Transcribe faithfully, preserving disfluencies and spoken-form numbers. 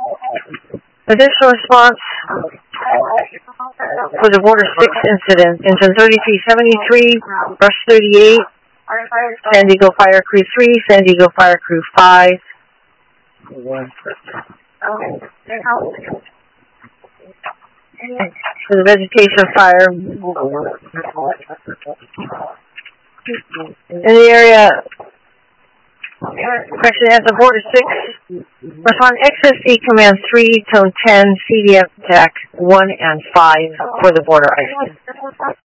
Additional response for the Border six incident. Engine thirty-three seventy-three, Rush thirty-eight, San Diego Fire Crew three, San Diego Fire Crew five. For the vegetation fire in the area. Question answer, Border six. Respond X S C Command three, Tone ten, C D F T A C one and five for the border ice.